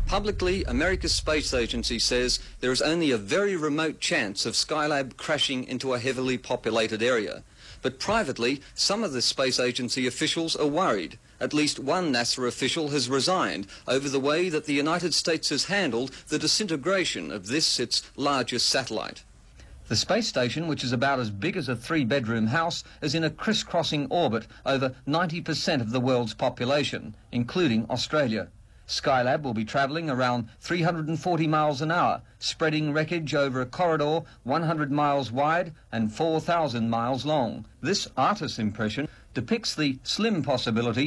Publicly, America's space agency says there is only a very remote chance of Skylab crashing into a heavily populated area. But privately, some of the space agency officials are worried. At least one NASA official has resigned over the way that the United States has handled the disintegration of this, its largest satellite. The space station, which is about as big as a three-bedroom house, is in a crisscrossing orbit over 90% of the world's population, including Australia. Skylab will be travelling around 340 miles an hour, spreading wreckage over a corridor 100 miles wide and 4,000 miles long. This artist's impression depicts the slim possibility